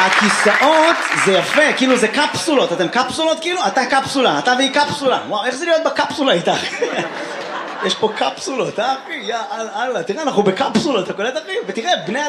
הכיסאות זה יפה, כאילו זה קפסולות, אתם קפסולות כאילו? אתה קפסולה, אתה והיא קפסולה. וואו, איך זה להיות בקפסולה איתך? יש פה קפסולות, אחי? יא אללה, תראה, אנחנו בקפסולות, אתה קולט אחי? ותראה, בני